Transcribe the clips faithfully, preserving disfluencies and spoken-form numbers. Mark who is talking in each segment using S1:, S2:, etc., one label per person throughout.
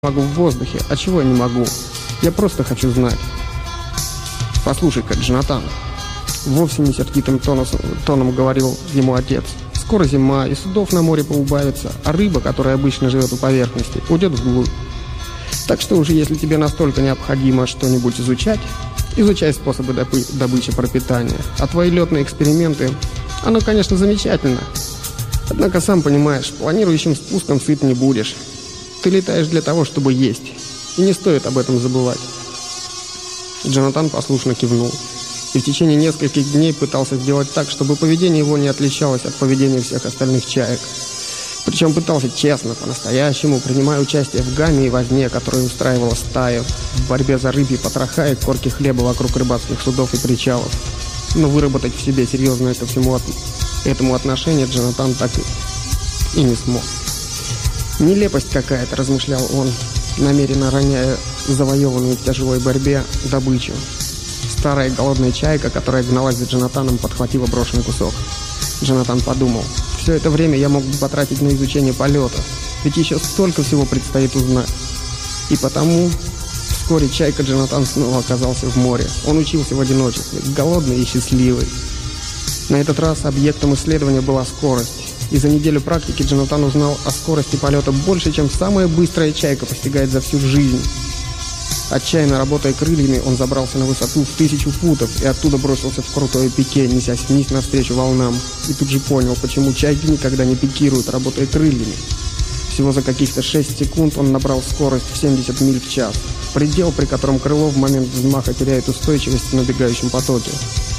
S1: могу в воздухе, а чего я не могу? Я просто хочу знать. Послушай-ка, Джонатан, вовсе не сердитым тоном, тоном говорил ему отец. Скоро зима, и судов на море поубавится, а рыба, которая обычно живет у поверхности, уйдет вглубь. Так что уже если тебе настолько необходимо что-нибудь изучать, изучай способы добы- добычи пропитания. А твои летные эксперименты, оно, конечно, замечательно. Однако, сам понимаешь, планирующим спуском сыт не будешь. Ты летаешь для того, чтобы есть, и не стоит об этом забывать. Джонатан послушно кивнул, и в течение нескольких дней пытался сделать так, чтобы поведение его не отличалось от поведения всех остальных чаек. Причем пытался честно, по-настоящему, принимая участие в гамме и возне, которую устраивала стая, в борьбе за рыбьи потроха и корки хлеба вокруг рыбацких судов и причалов. Но выработать в себе серьезное ко всему от... этому отношение Джонатан так и... и не смог. «Нелепость какая-то», — размышлял он, намеренно роняя завоеванную в тяжелой борьбе добычу. Старая голодная чайка, которая гналась за Джонатаном, подхватила брошенный кусок. Джонатан подумал, все это время я мог бы потратить на изучение полета, ведь еще столько всего предстоит узнать. И потому вскоре чайка Джонатан снова оказался в море. Он учился в одиночестве, голодный и счастливый. На этот раз объектом исследования была скорость. И за неделю практики Джонатан узнал о скорости полета больше, чем самая быстрая чайка постигает за всю жизнь. Отчаянно работая крыльями, он забрался на высоту в тысячу футов и оттуда бросился в крутое пике, несясь вниз навстречу волнам. И тут же понял, почему чайки никогда не пикируют, работая крыльями. Всего за каких-то шесть секунд он набрал скорость в семьдесят миль в час. Предел, при котором крыло в момент взмаха теряет устойчивость в набегающем потоке.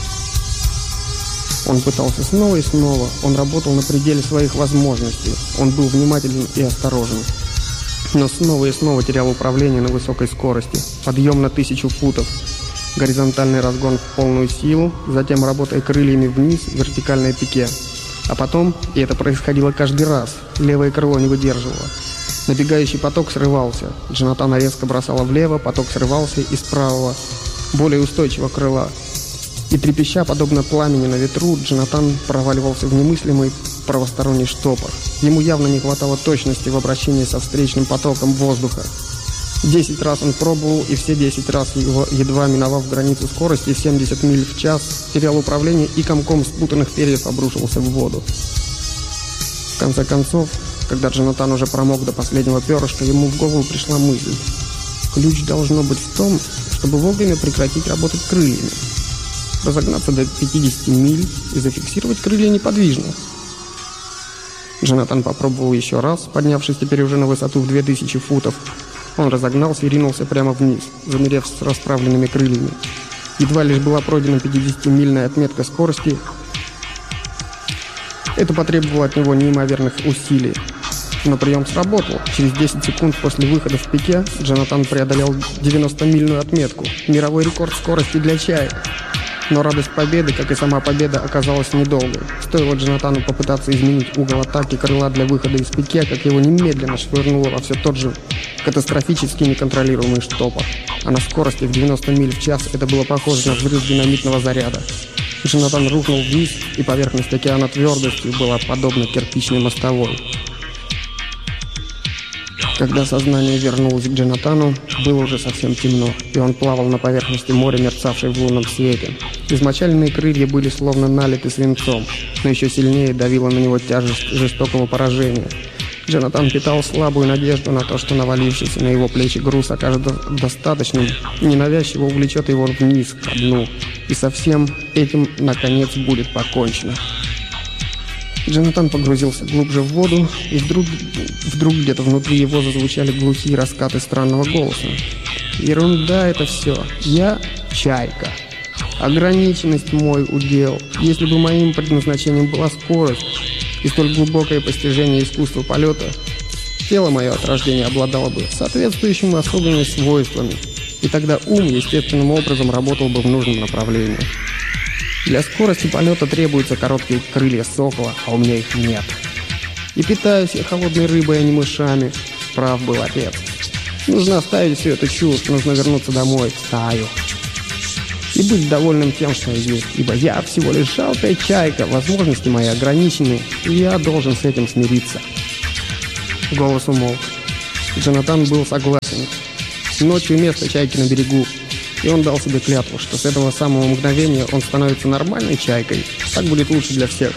S1: Он пытался снова и снова, он работал на пределе своих возможностей, он был внимателен и осторожен. Но снова и снова терял управление на высокой скорости, подъем на тысячу футов, горизонтальный разгон в полную силу, затем работая крыльями вниз, вертикальное пике. А потом, и это происходило каждый раз, левое крыло не выдерживало. Набегающий поток срывался, Джонатана резко бросало влево, поток срывался из правого, более устойчивого крыла. И трепеща, подобно пламени на ветру, Джонатан проваливался в немыслимый правосторонний штопор. Ему явно не хватало точности в обращении со встречным потоком воздуха. Десять раз он пробовал, и все десять раз, его, едва миновав границу скорости в семьдесят миль в час, терял управление и комком спутанных перьев обрушился в воду. В конце концов, когда Джонатан уже промок до последнего перышка, ему в голову пришла мысль. Ключ должно быть в том, чтобы вовремя прекратить работать крыльями. Разогнаться до пятидесяти миль и зафиксировать крылья неподвижно. Джонатан попробовал еще раз, поднявшись теперь уже на высоту в две тысячи футов. Он разогнался и ринулся прямо вниз, замерев с расправленными крыльями. Едва лишь была пройдена пятидесятимильная отметка скорости, это потребовало от него неимоверных усилий. Но прием сработал. Через десять секунд после выхода в пике Джонатан преодолел девяностомильную отметку, мировой рекорд скорости для чаек. Но радость победы, как и сама победа, оказалась недолгой. Стоило Джонатану попытаться изменить угол атаки крыла для выхода из пике, как его немедленно швырнуло во все тот же катастрофически неконтролируемый штопор. А на скорости в девяносто миль в час это было похоже на взрыв динамитного заряда. Джонатан рухнул вниз, и поверхность океана твердостью была подобна кирпичной мостовой. Когда сознание вернулось к Джонатану, было уже совсем темно, и он плавал на поверхности моря, мерцавшей в лунном свете. Измочаленные крылья были словно налиты свинцом, но еще сильнее давила на него тяжесть жестокого поражения. Джонатан питал слабую надежду на то, что навалившийся на его плечи груз окажется достаточным, ненавязчиво увлечет его вниз, ко дну, и со всем этим, наконец, будет покончено. Джонатан погрузился глубже в воду, и вдруг, вдруг где-то внутри его зазвучали глухие раскаты странного голоса. «Ерунда это все. Я чайка. Ограниченность мой удел. Если бы моим предназначением была скорость и столь глубокое постижение искусства полета, тело мое от рождения обладало бы соответствующими особыми свойствами, и тогда ум естественным образом работал бы в нужном направлении. Для скорости полета требуются короткие крылья сокола, а у меня их нет. И питаюсь я холодной рыбой, а не мышами. Прав был отец. Нужно оставить все это чушь, нужно вернуться домой, в стаю. И быть довольным тем, что я есть, ибо я всего лишь жалкая чайка, возможности мои ограничены, и я должен с этим смириться». Голос умолк. Джонатан был согласен. Ночью место чайки на берегу, и он дал себе клятву, что с этого самого мгновения он становится нормальной чайкой. Так будет лучше для всех.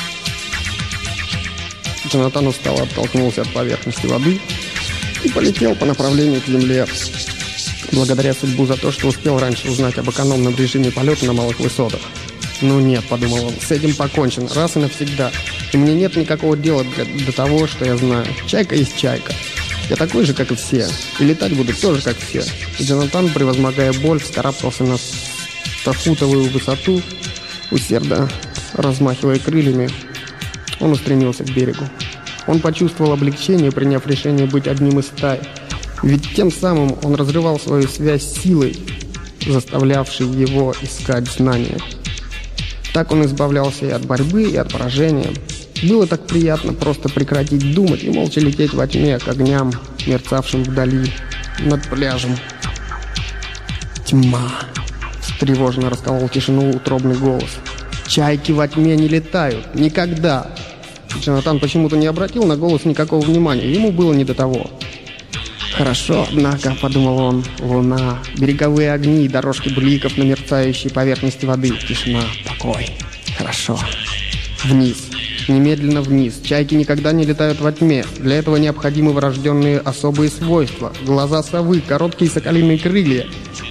S1: Джонатан устало оттолкнулся от поверхности воды и полетел по направлению к земле. Благодаря судьбу за то, что успел раньше узнать об экономном режиме полета на малых высотах. «Ну нет», — подумал он, — «с этим покончен, раз и навсегда. И мне нет никакого дела для, до того, что я знаю. Чайка есть чайка. Я такой же, как и все. И летать буду тоже, как все». И Джонатан, превозмогая боль, вскарабкался на стофутовую высоту, усердно размахивая крыльями. Он устремился к берегу. Он почувствовал облегчение, приняв решение быть одним из стаи. Ведь тем самым он разрывал свою связь с силой, заставлявшей его искать знания. Так он избавлялся и от борьбы, и от поражения. Было так приятно просто прекратить думать и молча лететь во тьме к огням, мерцавшим вдали над пляжем. «Тьма!» — встревоженно расколол тишину утробный голос. «Чайки во тьме не летают! Никогда!» Джонатан почему-то не обратил на голос никакого внимания. Ему было не до того. «Хорошо, однако», — подумал он, — «луна, береговые огни, дорожки бликов на мерцающей поверхности воды, тишина, покой. Хорошо. Вниз. Немедленно вниз. Чайки никогда не летают во тьме. Для этого необходимы врожденные особые свойства. Глаза совы, короткие соколиные крылья».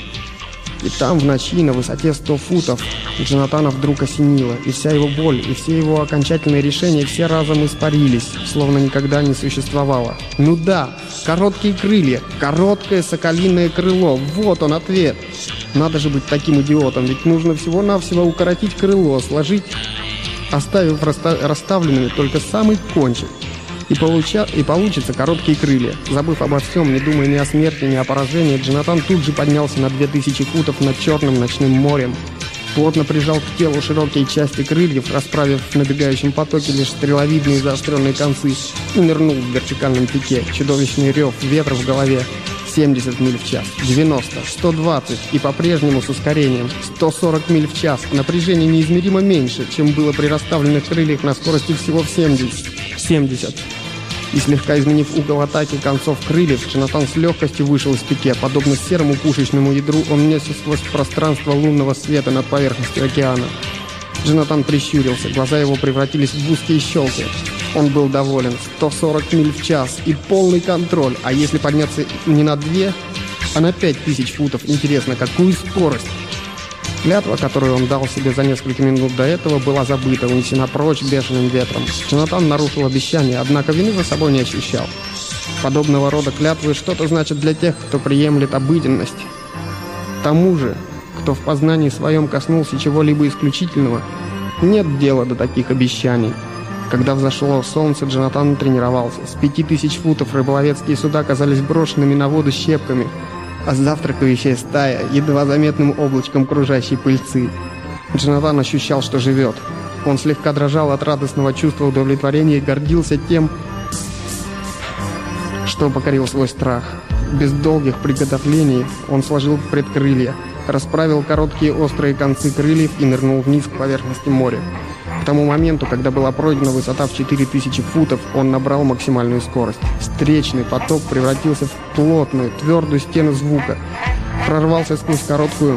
S1: И там, в ночи, на высоте сто футов, Джонатана вдруг осенило, и вся его боль, и все его окончательные решения все разом испарились, словно никогда не существовало. Ну да, короткие крылья, короткое соколиное крыло, вот он ответ. Надо же быть таким идиотом, ведь нужно всего-навсего укоротить крыло, сложить, оставив расста- расставленными только самый кончик. И, получа... и получится короткие крылья. Забыв обо всем, не думая ни о смерти, ни о поражении, Джонатан тут же поднялся на две тысячи футов над черным ночным морем. Плотно прижал к телу широкие части крыльев, расправив в набегающем потоке лишь стреловидные заостренные концы, и нырнул в вертикальном пике. Чудовищный рев ветра в голове. семьдесят миль в час, девяносто, сто двадцать и по-прежнему с ускорением сто сорок миль в час. Напряжение неизмеримо меньше, чем было при расставленных крыльях на скорости всего в семьдесят. И слегка изменив угол атаки концов крыльев, Джонатан с легкостью вышел из пике. Подобно серому пушечному ядру, он несся сквозь пространство лунного света над поверхностью океана. Джонатан прищурился, глаза его превратились в узкие щелки. Он был доволен. сто сорок миль в час и полный контроль. А если подняться не на две, а на пять тысяч футов, интересно, какую скорость? Клятва, которую он дал себе за несколько минут до этого, была забыта, унесена прочь бешеным ветром. Джонатан нарушил обещание, однако вины за собой не ощущал. Подобного рода клятвы что-то значат для тех, кто приемлет обыденность. Тому же, кто в познании своем коснулся чего-либо исключительного, нет дела до таких обещаний. Когда взошло солнце, Джонатан тренировался. С пяти тысяч футов рыболовецкие суда казались брошенными на воду щепками, а завтракающая стая — едва заметным облачком кружащей пыльцы. Джонатан ощущал, что живет. Он слегка дрожал от радостного чувства удовлетворения и гордился тем, что покорил свой страх. Без долгих приготовлений он сложил предкрылья, расправил короткие острые концы крыльев и нырнул вниз к поверхности моря. К тому моменту, когда была пройдена высота в четыре тысячи футов, он набрал максимальную скорость. Встречный поток превратился в плотную, твердую стену звука, прорвался сквозь короткую...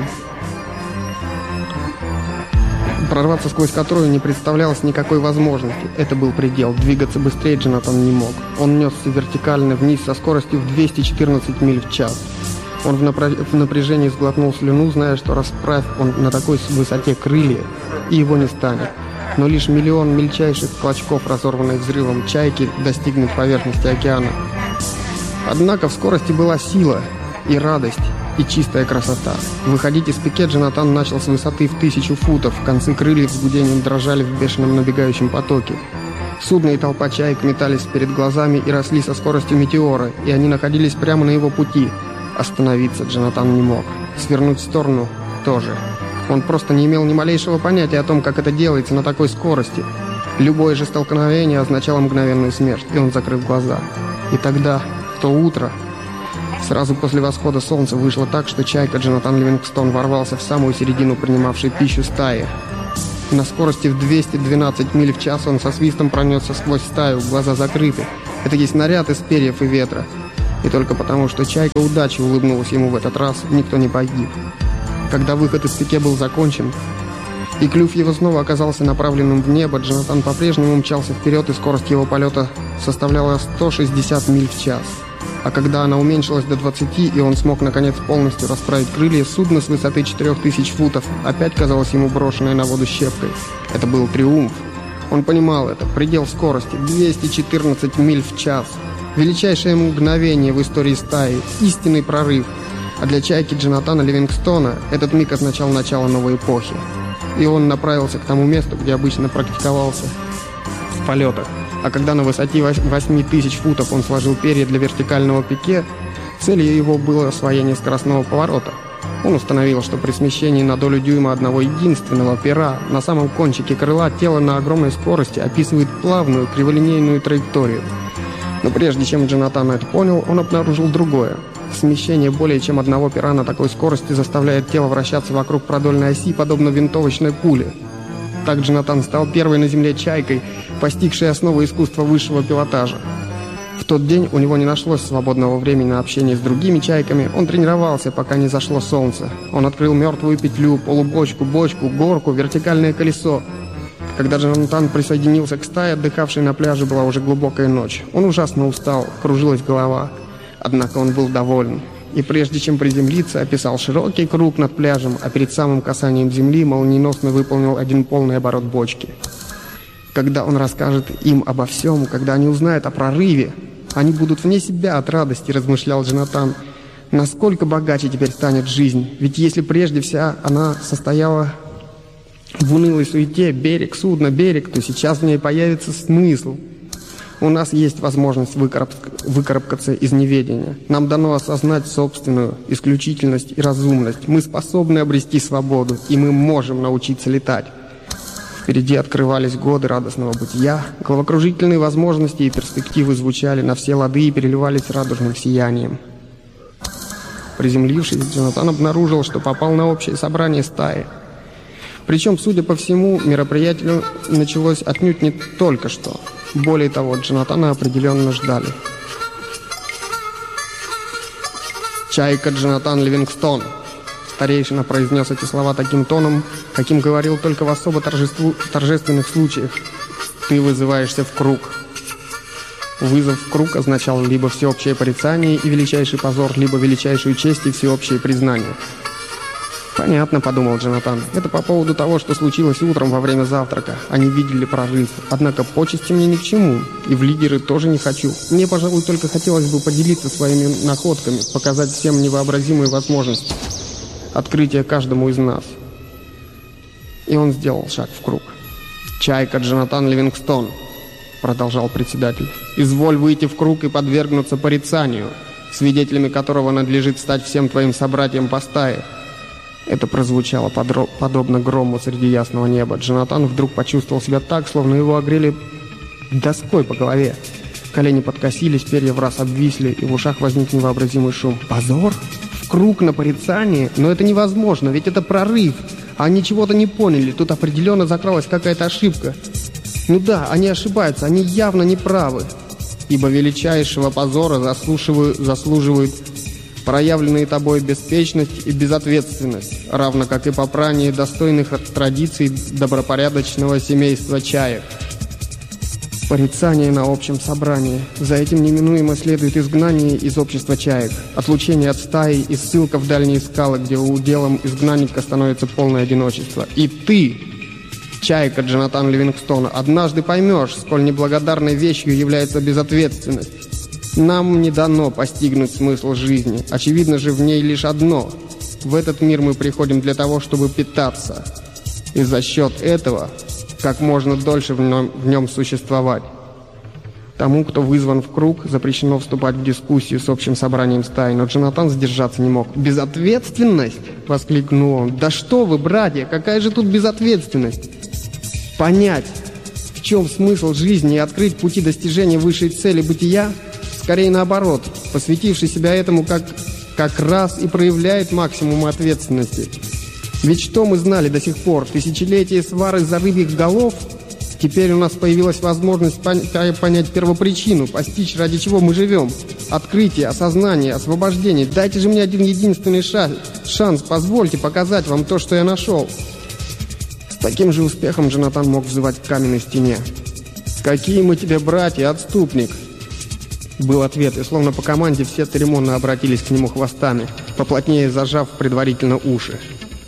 S1: Прорваться сквозь которую не представлялось никакой возможности. Это был предел. Двигаться быстрее Джонатан не мог. Он несся вертикально вниз со скоростью в двести четырнадцать миль в час. Он в, напр... в напряжении сглотнул слюну, зная, что расправь он на такой высоте крылья, и его не станет. Но лишь миллион мельчайших клочков, разорванных взрывом чайки, достигнут поверхности океана. Однако в скорости была сила и радость, и чистая красота. Выходить из пике Джонатан начал с высоты в тысячу футов. Концы крыльев с гудением дрожали в бешеном набегающем потоке. Судно и толпа чаек метались перед глазами и росли со скоростью метеора, и они находились прямо на его пути. Остановиться Джонатан не мог. Свернуть в сторону тоже. Он просто не имел ни малейшего понятия о том, как это делается на такой скорости. Любое же столкновение означало мгновенную смерть, и он закрыл глаза. И тогда, в то утро, сразу после восхода солнца, вышло так, что чайка Джонатан Ливингстон ворвался в самую середину принимавшей пищу стаи. На скорости в двести двенадцать миль в час он со свистом пронесся сквозь стаю, глаза закрыты. Это есть снаряд из перьев и ветра. И только потому, что чайка удачи улыбнулась ему в этот раз, никто не погиб. Когда выход из пике был закончен, и клюв его снова оказался направленным в небо, Джонатан по-прежнему мчался вперед, и скорость его полета составляла сто шестьдесят миль в час. А когда она уменьшилась до двадцати, и он смог наконец полностью расправить крылья, судно с высоты четырех тысяч футов опять казалось ему брошенной на воду щепкой. Это был триумф. Он понимал это. Предел скорости – двести четырнадцать миль в час. Величайшее мгновение в истории стаи. Истинный прорыв. А для чайки Джонатана Ливингстона этот миг означал начало новой эпохи. И он направился к тому месту, где обычно практиковался в полетах. А когда на высоте восьми тысяч футов он сложил перья для вертикального пике, целью его было освоение скоростного поворота. Он установил, что при смещении на долю дюйма одного единственного пера на самом кончике крыла тело на огромной скорости описывает плавную криволинейную траекторию. Но прежде чем Джонатан это понял, он обнаружил другое. Смещение более чем одного пера на такой скорости заставляет тело вращаться вокруг продольной оси, подобно винтовочной пуле. Так Джонатан стал первой на Земле чайкой, постигшей основы искусства высшего пилотажа. В тот день у него не нашлось свободного времени на общение с другими чайками. Он тренировался, пока не зашло солнце. Он открыл мертвую петлю, полубочку, бочку, горку, вертикальное колесо. Когда Джонатан присоединился к стае, отдыхавшей на пляже, была уже глубокая ночь. Он ужасно устал, кружилась голова. Однако он был доволен. И прежде чем приземлиться, описал широкий круг над пляжем, а перед самым касанием земли молниеносно выполнил один полный оборот бочки. Когда он расскажет им обо всем, когда они узнают о прорыве, они будут вне себя от радости, размышлял Джонатан. Насколько богаче теперь станет жизнь? Ведь если прежде вся она состояла в унылой суете, берег, судно, берег, то сейчас в ней появится смысл. У нас есть возможность выкараб... выкарабкаться из неведения. Нам дано осознать собственную исключительность и разумность. Мы способны обрести свободу, и мы можем научиться летать. Впереди открывались годы радостного бытия. Головокружительные возможности и перспективы звучали на все лады и переливались радужным сиянием. Приземлившись, Джонатан обнаружил, что попал на общее собрание стаи. Причем, судя по всему, мероприятие началось отнюдь не только что. Более того, Джонатана определенно ждали. «Чайка Джонатан Ливингстон!» Старейшина произнес эти слова таким тоном, каким говорил только в особо торжеству... торжественных случаях. «Ты вызываешься в круг». Вызов в круг означал либо всеобщее порицание и величайший позор, либо величайшую честь и всеобщее признание. «Понятно», — подумал Джонатан. «Это по поводу того, что случилось утром во время завтрака. Они видели прорыв. Однако почести мне ни к чему. И в лидеры тоже не хочу. Мне, пожалуй, только хотелось бы поделиться своими находками, показать всем невообразимые возможности. Открытие каждому из нас». И он сделал шаг в круг. «Чайка Джонатан Ливингстон», — продолжал председатель, — «изволь выйти в круг и подвергнуться порицанию, свидетелями которого надлежит стать всем твоим собратьям по стае». Это прозвучало подро- подобно грому среди ясного неба. Джонатан вдруг почувствовал себя так, словно его огрели доской по голове. Колени подкосились, перья враз обвисли, и в ушах возник невообразимый шум. «Позор? В круг на порицание? Но это невозможно, ведь это прорыв. Они чего-то не поняли, тут определенно закралась какая-то ошибка. Ну да, они ошибаются, они явно не правы. Ибо величайшего позора заслуживают, заслуживают проявленные тобой беспечность и безответственность, равно как и попрание достойных от традиций добропорядочного семейства чаек. Порицание на общем собрании. За этим неминуемо следует изгнание из общества чаек, отлучение от стаи и ссылка в дальние скалы, где уделом изгнанника становится полное одиночество. И ты, чайка Джонатан Ливингстона, однажды поймешь, сколь неблагодарной вещью является безответственность. Нам не дано постигнуть смысл жизни. Очевидно же, в ней лишь одно. В этот мир мы приходим для того, чтобы питаться. И за счет этого как можно дольше в нем, в нем существовать. Тому, кто вызван в круг, запрещено вступать в дискуссию с общим собранием стаи, но Джонатан сдержаться не мог. «Безответственность?» — воскликнул он. «Да что вы, братья, какая же тут безответственность? Понять, в чем смысл жизни и открыть пути достижения высшей цели бытия? Скорее наоборот, посвятивший себя этому как, как раз и проявляет максимум ответственности. Ведь что мы знали до сих пор? Тысячелетия свары за рыбьих голов? Теперь у нас появилась возможность пон- понять первопричину, постичь, ради чего мы живем. Открытие, осознание, освобождение. Дайте же мне один единственный ша- шанс, позвольте показать вам то, что я нашел. С таким же успехом Джонатан мог взывать к каменной стене. «Какие мы тебе братья, отступник!» Был ответ, и словно по команде все церемонно обратились к нему хвостами, поплотнее зажав предварительно уши.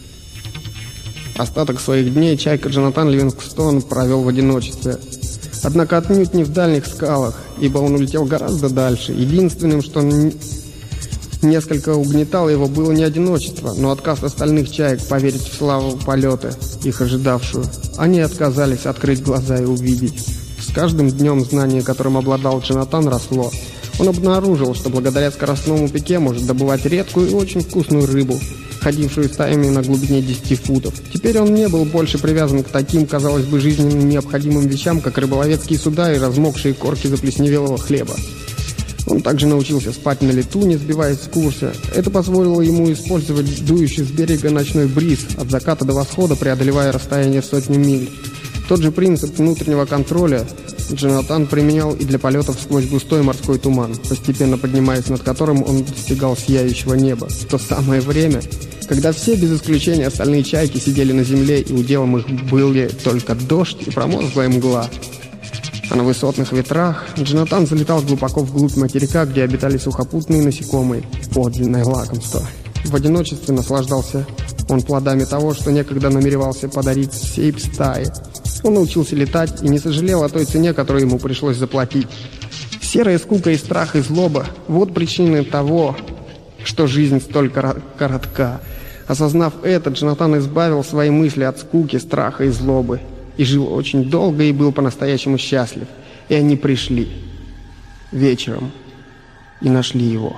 S1: Остаток своих дней Чайка Джонатан Ливингстон провел в одиночестве. Однако отнюдь не в дальних скалах, ибо он улетел гораздо дальше. Единственным, что несколько угнетало его, было не одиночество, но отказ остальных чаек поверить в славу полета, их ожидавшую. Они отказались открыть глаза и увидеть. С каждым днем знание, которым обладал Джонатан, росло. Он обнаружил, что благодаря скоростному пике может добывать редкую и очень вкусную рыбу, ходившую стаями на глубине десяти футов. Теперь он не был больше привязан к таким, казалось бы, жизненно необходимым вещам, как рыболовецкие суда и размокшие корки заплесневелого хлеба. Он также научился спать на лету, не сбиваясь с курса. Это позволило ему использовать дующий с берега ночной бриз, от заката до восхода преодолевая расстояние в сотни миль. Тот же принцип внутреннего контроля Джонатан применял и для полетов сквозь густой морской туман, постепенно поднимаясь над которым он достигал сияющего неба. В то самое время, когда все без исключения остальные чайки сидели на земле, и уделом их были только дождь и промозглая мгла. А на высотных ветрах Джонатан залетал глубоко вглубь материка, где обитали сухопутные насекомые, подлинное лакомство. В одиночестве наслаждался он плодами того, что некогда намеревался подарить всей стае. Он научился летать и не сожалел о той цене, которую ему пришлось заплатить. Серая скука и страх и злоба – вот причины того, что жизнь столь коротка. Осознав это, Джонатан избавил свои мысли от скуки, страха и злобы. И жил очень долго и был по-настоящему счастлив. И они пришли вечером и нашли его.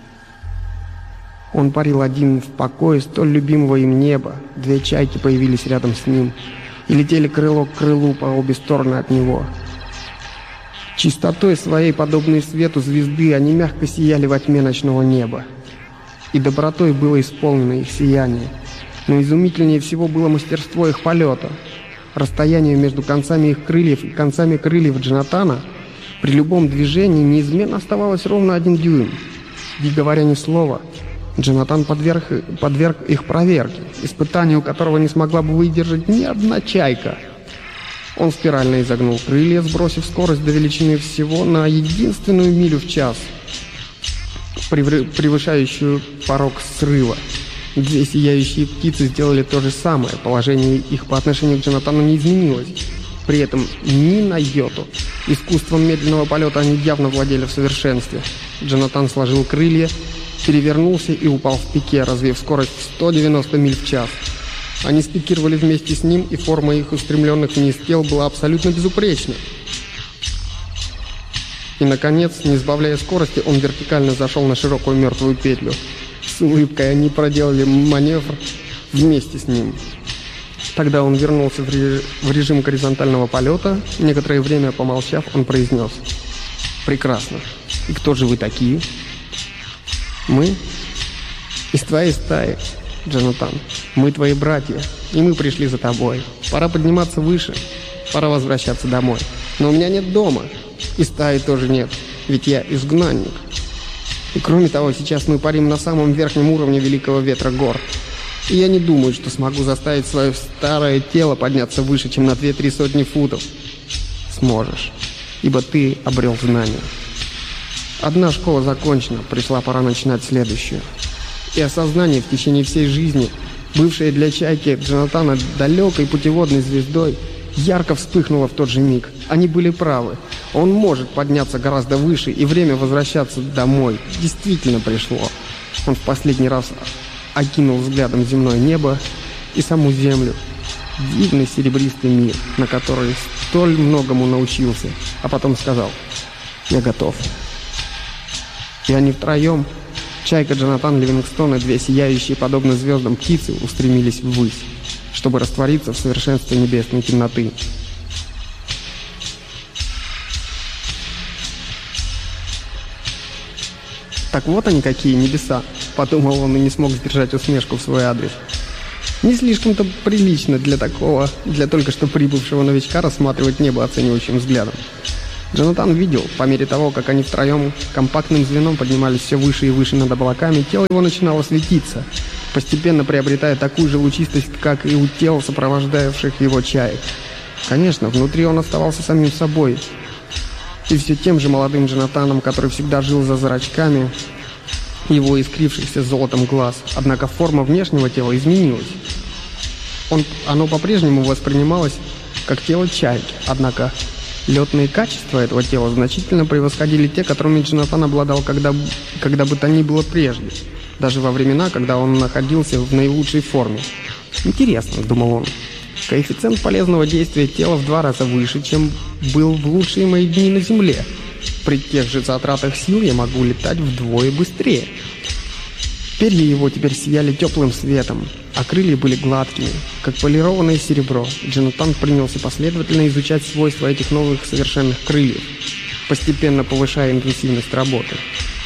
S1: Он парил один в покое столь любимого им неба. Две чайки появились рядом с ним и летели крыло к крылу по обе стороны от него. Чистотой своей, подобной свету звезды, они мягко сияли во тьме ночного неба. И добротой было исполнено их сияние. Но изумительнее всего было мастерство их полета. Расстояние между концами их крыльев и концами крыльев Джонатана при любом движении неизменно оставалось ровно один дюйм. Не говоря ни слова, Джонатан подверг, подверг их проверке, испытанию которого не смогла бы выдержать ни одна чайка. Он спирально изогнул крылья, сбросив скорость до величины всего на единственную милю в час, превышающую порог срыва. Две сияющие птицы сделали то же самое. Положение их по отношению к Джонатану не изменилось. При этом ни на йоту. Искусством медленного полета они явно владели в совершенстве. Джонатан сложил крылья, перевернулся и упал в пике, развив скорость в сто девяносто миль в час. Они спикировали вместе с ним, и форма их устремленных вниз тел была абсолютно безупречна. И, наконец, не сбавляя скорости, он вертикально зашел на широкую мертвую петлю. С улыбкой они проделали маневр вместе с ним. Тогда он вернулся в, реж... в режим горизонтального полета. Некоторое время помолчав, он произнес: «Прекрасно. И кто же вы такие?» «Мы? Из твоей стаи, Джонатан. Мы твои братья, и мы пришли за тобой. Пора подниматься выше, пора возвращаться домой. Но у меня нет дома, и стаи тоже нет, ведь я изгнанник. И кроме того, сейчас мы парим на самом верхнем уровне Великого Ветра гор. И я не думаю, что смогу заставить свое старое тело подняться выше, чем на две-три сотни футов. Сможешь, ибо ты обрел знания. Одна школа закончена, пришла пора начинать следующую. И осознание в течение всей жизни, бывшее для чайки Джонатана далекой путеводной звездой, ярко вспыхнуло в тот же миг. Они были правы. Он может подняться гораздо выше, и время возвращаться домой действительно пришло. Он в последний раз окинул взглядом земное небо и саму землю. Дивный серебристый мир, на который столь многому научился. А потом сказал: «Я готов». И они втроем, чайка Джонатан Ливингстон и две сияющие, подобно звездам, птицы, устремились ввысь, чтобы раствориться в совершенстве небесной темноты. «Так вот они какие небеса», — подумал он и не смог сдержать усмешку в свой адрес. Не слишком-то прилично для такого, для только что прибывшего новичка рассматривать небо оценивающим взглядом. Джонатан видел, по мере того, как они втроем компактным звеном поднимались все выше и выше над облаками, тело его начинало светиться, постепенно приобретая такую же лучистость, как и у тел, сопровождавших его чаек. Конечно, внутри он оставался самим собой, и все тем же молодым Джонатаном, который всегда жил за зрачками его искрившихся золотом глаз. Однако форма внешнего тела изменилась. Он, оно по-прежнему воспринималось как тело чайки, однако летные качества этого тела значительно превосходили те, которыми Джонатан обладал когда, когда бы то ни было прежде, даже во времена, когда он находился в наилучшей форме. «Интересно», — думал он, — «коэффициент полезного действия тела в два раза выше, чем был в лучшие мои дни на Земле. При тех же затратах сил я могу летать вдвое быстрее». Перья его теперь сияли теплым светом, а крылья были гладкими, как полированное серебро. Джонатан принялся последовательно изучать свойства этих новых совершенных крыльев, постепенно повышая интенсивность работы.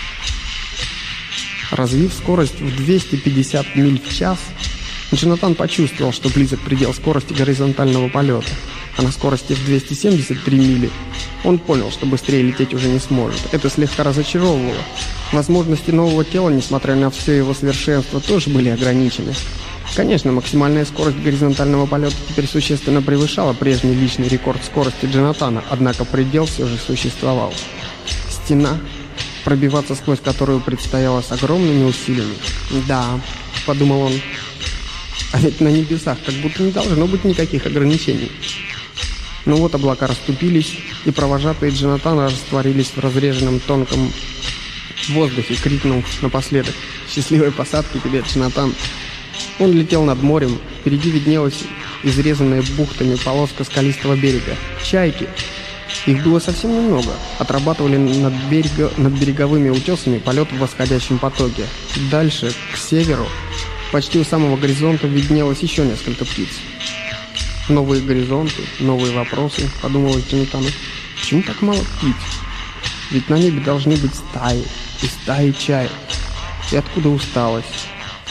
S1: Развив скорость в двести пятьдесят миль в час, Джонатан почувствовал, что близок предел скорости горизонтального полета, а на скорости в двести семьдесят три мили он понял, что быстрее лететь уже не сможет. Это слегка разочаровывало. Возможности нового тела, несмотря на все его совершенство, тоже были ограничены. Конечно, максимальная скорость горизонтального полета теперь существенно превышала прежний личный рекорд скорости Джонатана, однако предел все же существовал. Стена, пробиваться сквозь которую предстояло с огромными усилиями. «Да», — подумал он, — «а ведь на небесах как будто не должно быть никаких ограничений». Но вот облака расступились, и провожатые Джонатана растворились в разреженном тонком воздухе, крикнул напоследок: «Счастливой посадки тебе, Джонатан!» Он летел над морем, впереди виднелась изрезанная бухтами полоска скалистого берега. Чайки, их было совсем немного, отрабатывали над, берега, над береговыми утесами полет в восходящем потоке. Дальше, к северу, почти у самого горизонта виднелось еще несколько птиц. «Новые горизонты, новые вопросы», — подумалось Джонатану. «Почему так мало птиц? Ведь на небе должны быть стаи, и стаи чаек. И откуда усталость?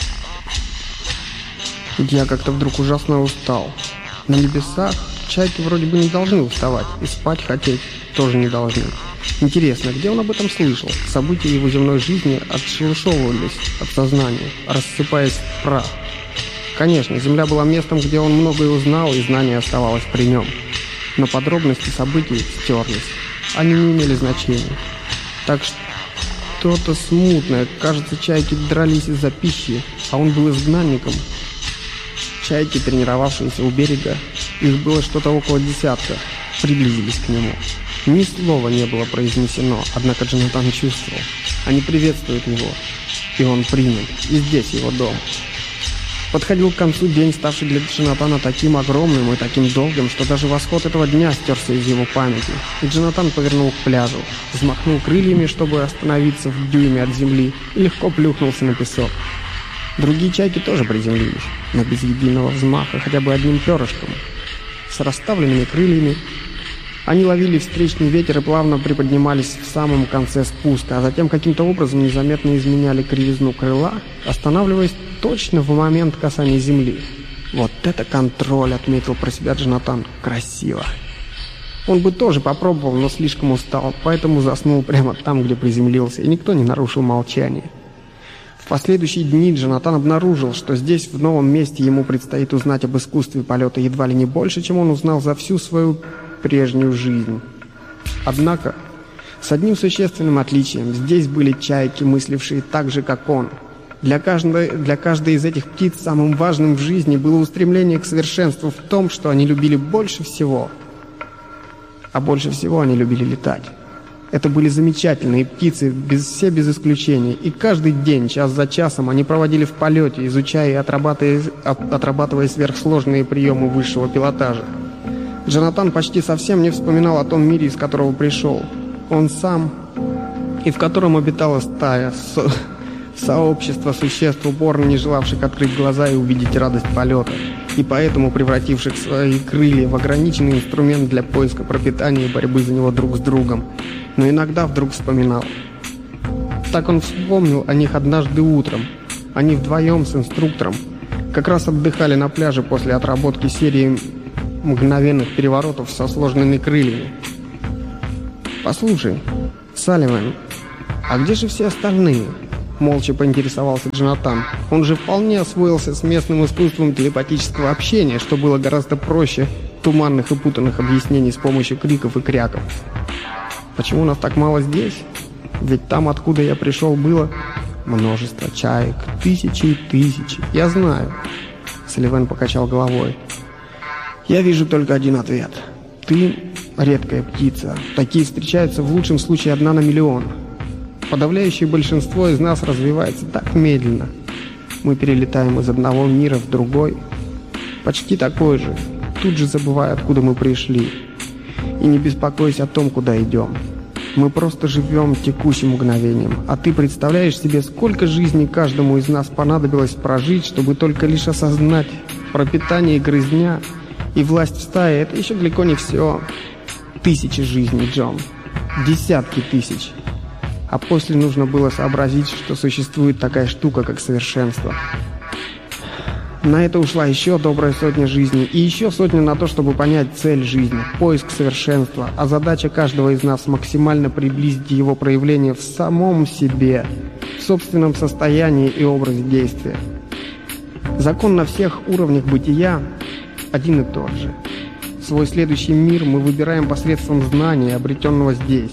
S1: Я как-то вдруг ужасно устал. На небесах чайки вроде бы не должны уставать, и спать хотеть тоже не должны. Интересно, где он об этом слышал? События его земной жизни отшелушевывались от сознания, рассыпаясь в прах. Конечно, Земля была местом, где он многое узнал, и знание оставалось при нем. Но подробности событий стерлись. Они не имели значения. Так что-то смутное. Кажется, чайки дрались из-за пищи, а он был изгнанником. Чайки, тренировавшиеся у берега, их было что-то около десятка, приблизились к нему. Ни слова не было произнесено, однако Джонатан чувствовал. Они приветствуют его, и он принят, и здесь его дом. Подходил к концу день, ставший для Джонатана таким огромным и таким долгим, что даже восход этого дня стерся из его памяти. И Джонатан повернул к пляжу, взмахнул крыльями, чтобы остановиться в дюйме от земли, и легко плюхнулся на песок. Другие чайки тоже приземлились, но без единого взмаха, хотя бы одним перышком. С расставленными крыльями они ловили встречный ветер и плавно приподнимались в самом конце спуска, а затем каким-то образом незаметно изменяли кривизну крыла, останавливаясь точно в момент касания земли. «Вот это контроль!» — отметил про себя Джонатан. «Красиво!» Он бы тоже попробовал, но слишком устал, поэтому заснул прямо там, где приземлился, и никто не нарушил молчание. В последующие дни Джонатан обнаружил, что здесь, в новом месте, ему предстоит узнать об искусстве полета едва ли не больше, чем он узнал за всю свою прежнюю жизнь. Однако, с одним существенным отличием: здесь были чайки, мыслившие так же, как он. Для каждой, для каждой из этих птиц самым важным в жизни было устремление к совершенству в том, что они любили больше всего. А больше всего они любили летать. Это были замечательные птицы, без, все без исключения, и каждый день, час за часом, они проводили в полете, изучая и отрабатывая, отрабатывая сверхсложные приемы высшего пилотажа. Джонатан почти совсем не вспоминал о том мире, из которого пришел. Он сам, и в котором обитала стая, со, сообщество существ, упорно не желавших открыть глаза и увидеть радость полета, и поэтому превративших свои крылья в ограниченный инструмент для поиска пропитания и борьбы за него друг с другом. Но иногда вдруг вспоминал. Так он вспомнил о них однажды утром. Они вдвоем с инструктором, как раз отдыхали на пляже после отработки серии мгновенных переворотов со сложными крыльями. «Послушай, Салливан, а где же все остальные?» Молча поинтересовался Джонатан. Он же вполне освоился с местным искусством телепатического общения, что было гораздо проще туманных и путанных объяснений с помощью криков и кряков. «Почему нас так мало здесь? Ведь там, откуда я пришел, было множество чаек, тысячи и тысячи. Я знаю». Салливан покачал головой. «Я вижу только один ответ. Ты редкая птица. Такие встречаются в лучшем случае одна на миллион. Подавляющее большинство из нас развивается так медленно. Мы перелетаем из одного мира в другой, почти такой же, тут же забывая, откуда мы пришли, и не беспокоясь о том, куда идем. Мы просто живем текущим мгновением. А ты представляешь себе, сколько жизней каждому из нас понадобилось прожить, чтобы только лишь осознать пропитание и грызня и власть в стае — это еще далеко не все. Тысячи жизней, Джон. Десятки тысяч. А после нужно было сообразить, что существует такая штука, как совершенство. На это ушла еще добрая сотня жизней, и еще сотня на то, чтобы понять цель жизни, поиск совершенства, а задача каждого из нас максимально приблизить его проявление в самом себе, в собственном состоянии и образе действия. Закон на всех уровнях бытия один и тот же. Свой следующий мир мы выбираем посредством знания, обретенного здесь.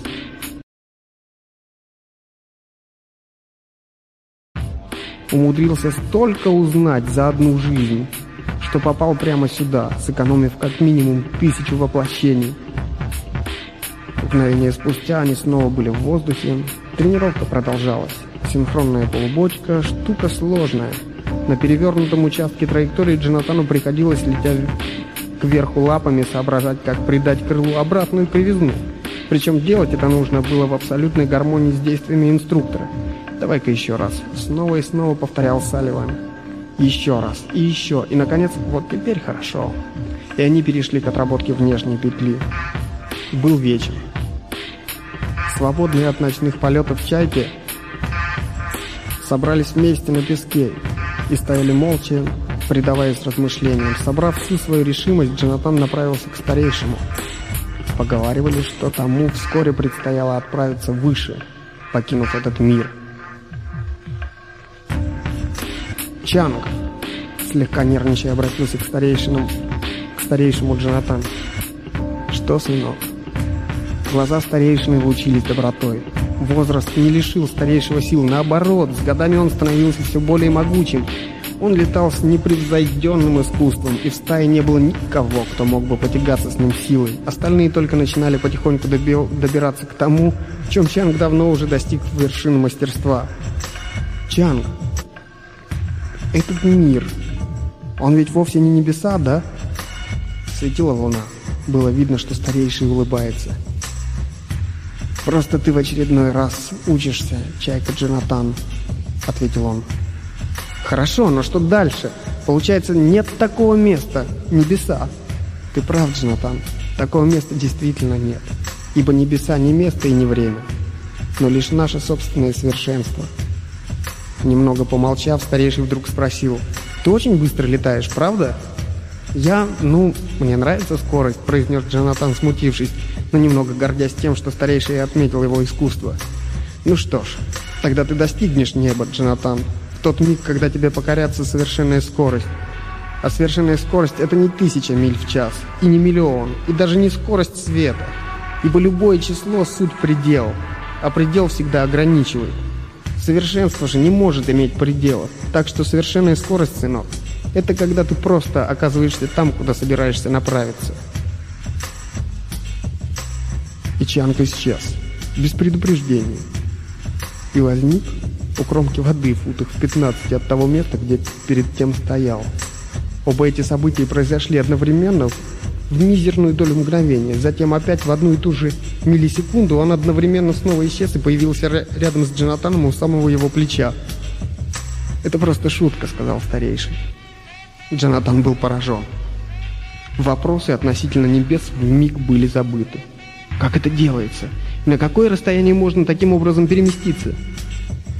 S1: Умудрился столько узнать за одну жизнь, что попал прямо сюда, сэкономив как минимум тысячу воплощений. Мгновение спустя они снова были в воздухе. Тренировка продолжалась. Синхронная полубочка – штука сложная. На перевернутом участке траектории Джонатану приходилось, летя кверху лапами, соображать, как придать крылу обратную кривизну. Причем делать это нужно было в абсолютной гармонии с действиями инструктора. «Давай-ка еще раз», — снова и снова повторял Салливан. «Еще раз, и еще, и, наконец, вот теперь хорошо». И они перешли к отработке внешней петли. Был вечер. Свободные от ночных полетов чайки собрались вместе на песке и стояли молча, предаваясь размышлениям. Собрав всю свою решимость, Джонатан направился к старейшему. Поговаривали, что тому вскоре предстояло отправиться выше, покинув этот мир. «Чанг», слегка нервничая, обратился к старейшинам, к старейшему Джонатан. «Что, сынок?» Глаза старейшины лучились добротой. Возраст не лишил старейшего сил, наоборот, с годами он становился все более могучим. Он летал с непревзойденным искусством, и в стае не было никого, кто мог бы потягаться с ним силой. Остальные только начинали потихоньку доби- добираться к тому, в чем Чанг давно уже достиг вершины мастерства. «Чанг, этот мир, он ведь вовсе не небеса, да?» Светила луна. Было видно, что старейший улыбается. «Просто ты в очередной раз учишься, чайка Джонатан», — ответил он. «Хорошо, но что дальше? Получается, нет такого места, небеса». «Ты прав, Джонатан, такого места действительно нет, ибо небеса не место и не время, но лишь наше собственное совершенство». Немного помолчав, старейший вдруг спросил: «Ты очень быстро летаешь, правда?» «Я, ну, мне нравится скорость», — произнес Джонатан, смутившись, но немного гордясь тем, что старейший отметил его искусство. «Ну что ж, тогда ты достигнешь неба, Джонатан, в тот миг, когда тебе покорятся совершенная скорость. А совершенная скорость — это не тысяча миль в час, и не миллион, и даже не скорость света, ибо любое число — суть предел, а предел всегда ограничивает. Совершенство же не может иметь пределов, так что совершенная скорость, сынок, это когда ты просто оказываешься там, куда собираешься направиться». И Чанг исчез, без предупреждения, и возник у кромки воды в футах в пятнадцати от того места, где перед тем стоял. Оба эти события произошли одновременно в мизерную долю мгновения. Затем опять в одну и ту же миллисекунду он одновременно снова исчез и появился рядом с Джонатаном у самого его плеча. «Это просто шутка», — сказал старейший. Джонатан был поражен. Вопросы относительно небес вмиг были забыты. Как это делается? На какое расстояние можно таким образом переместиться?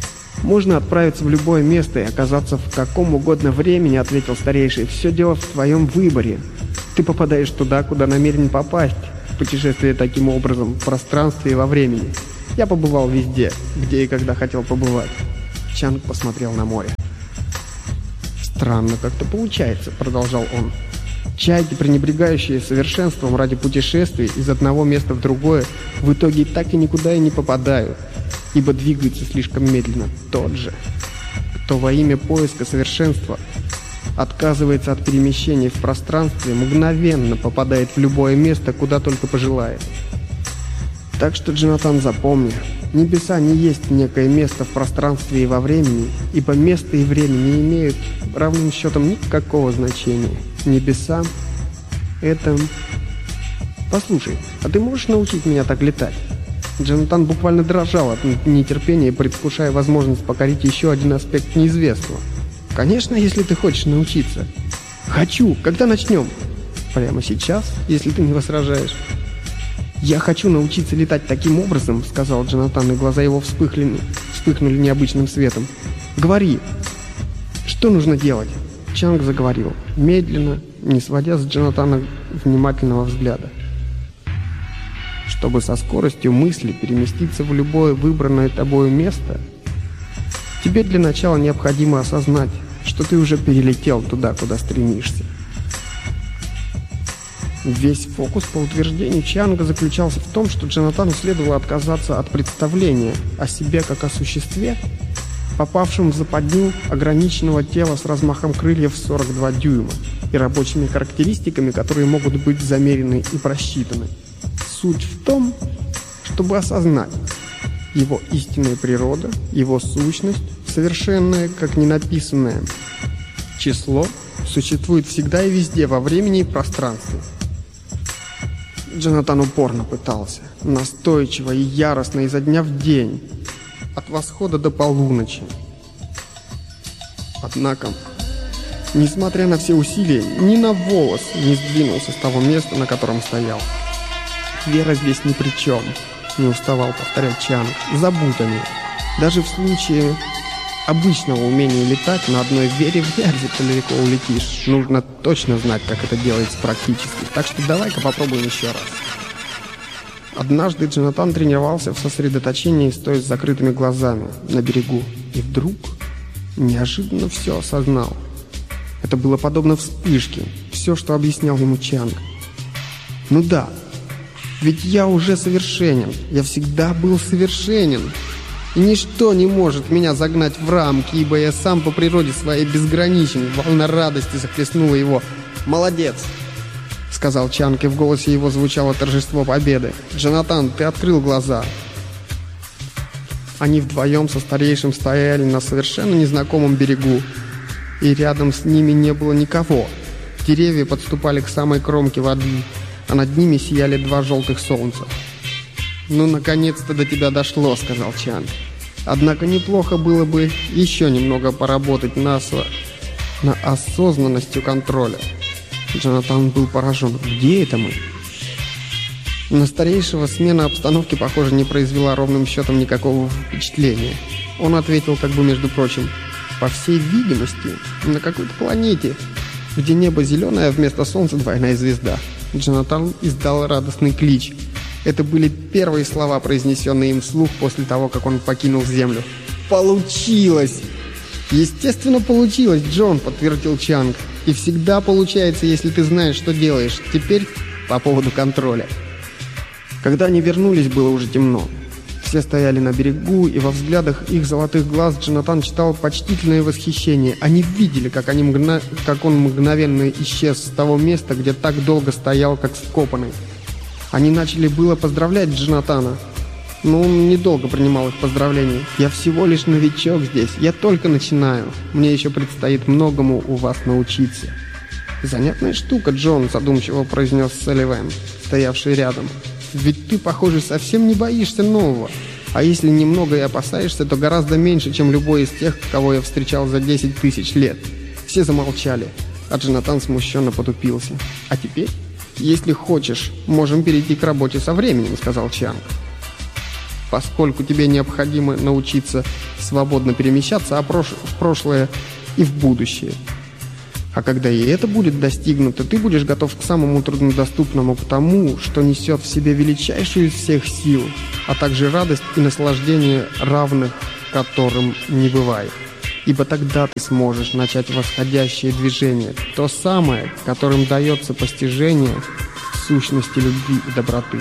S1: «Можно отправиться в любое место и оказаться в каком угодно времени», — ответил старейший. «Все дело в твоем выборе. Ты попадаешь туда, куда намерен попасть. Путешествие таким образом в пространстве и во времени. Я побывал везде, где и когда хотел побывать». Чанг посмотрел на море. «Странно как-то получается», — продолжал он. «Чайки, пренебрегающие совершенством ради путешествий из одного места в другое, в итоге так и никуда и не попадают, ибо двигаются слишком медленно. Тот же, кто во имя поиска совершенства отказывается от перемещений в пространстве, мгновенно попадает в любое место, куда только пожелает. Так что, Джонатан, запомни, небеса не есть некое место в пространстве и во времени, ибо место и время не имеют равным счетом никакого значения. Небеса — это... Послушай, а ты можешь научить меня так летать?» Джонатан буквально дрожал от нетерпения, предвкушая возможность покорить еще один аспект неизвестного. «Конечно, если ты хочешь научиться». «Хочу! Когда начнем?» «Прямо сейчас, если ты не возражаешь». «Я хочу научиться летать таким образом», — сказал Джонатан, и глаза его вспыхнули, вспыхнули необычным светом. «Говори, что нужно делать?» Чанг заговорил, медленно, не сводя с Джонатана внимательного взгляда. «Чтобы со скоростью мысли переместиться в любое выбранное тобою место, тебе для начала необходимо осознать, что ты уже перелетел туда, куда стремишься». Весь фокус по утверждению Чанга заключался в том, что Джонатану следовало отказаться от представления о себе как о существе, попавшем в западню ограниченного тела с размахом крыльев сорок два дюйма и рабочими характеристиками, которые могут быть замерены и просчитаны. Суть в том, чтобы осознать его истинная природа, его сущность, совершенное, как ненаписанное число, существует всегда и везде, во времени и пространстве. Джонатан упорно пытался, настойчиво и яростно, изо дня в день, от восхода до полуночи. Однако, несмотря на все усилия, ни на волос не сдвинулся с того места, на котором стоял. «Вера здесь ни при чем», — не уставал повторять Чанг. «Забудь о ней. Даже в случае обычного умения летать на одной вере вряд ли далеко улетишь. Нужно точно знать, как это делается практически. Так что давай-ка попробуем еще раз». Однажды Джонатан тренировался в сосредоточении, стоя с закрытыми глазами на берегу. И вдруг неожиданно все осознал. Это было подобно вспышке. Все, что объяснял ему Чанг. «Ну да, ведь я уже совершенен. Я всегда был совершенен. И ничто не может меня загнать в рамки, ибо я сам по природе своей безграничен». Волна радости захлестнула его. «Молодец!» — сказал Чанг, и в голосе его звучало торжество победы. «Джонатан, ты открыл глаза». Они вдвоем со старейшим стояли на совершенно незнакомом берегу, и рядом с ними не было никого. Деревья подступали к самой кромке воды, а над ними сияли два желтых солнца. «Ну, наконец-то до тебя дошло», — сказал Чанг. «Однако неплохо было бы еще немного поработать на, осо... на осознанностью контроля». Джонатан был поражен. «Где это мы?» На старейшего смена обстановки, похоже, не произвела ровным счетом никакого впечатления. Он ответил, как бы между прочим: «По всей видимости, на какой-то планете, где небо зеленое, а вместо солнца двойная звезда». Джонатан издал радостный клич. Это были первые слова, произнесенные им вслух после того, как он покинул Землю. «Получилось!» «Естественно, получилось, Джон», — подтвердил Чанг. «И всегда получается, если ты знаешь, что делаешь. Теперь по поводу контроля». Когда они вернулись, было уже темно. Все стояли на берегу, и во взглядах их золотых глаз Джонатан читал почтительное восхищение. Они видели, как, они мгна... как он мгновенно исчез с того места, где так долго стоял, как вкопанный. Они начали было поздравлять Джонатана, но он недолго принимал их поздравления. «Я всего лишь новичок здесь, я только начинаю. Мне еще предстоит многому у вас научиться». «Занятная штука, Джон», — задумчиво произнес Салливан, стоявший рядом. «Ведь ты, похоже, совсем не боишься нового. А если немного и опасаешься, то гораздо меньше, чем любой из тех, кого я встречал за десять тысяч лет». Все замолчали, а Джонатан смущенно потупился. «А теперь, если хочешь, можем перейти к работе со временем», — сказал Чанг. поскольку тебе необходимо научиться свободно перемещаться в прошлое и в будущее. А когда и это будет достигнуто, ты будешь готов к самому труднодоступному, к тому, что несет в себе величайшую из всех сил, а также радость и наслаждение, равных которым не бывает. Ибо тогда ты сможешь начать восходящее движение, то самое, которым дается постижение сущности любви и доброты.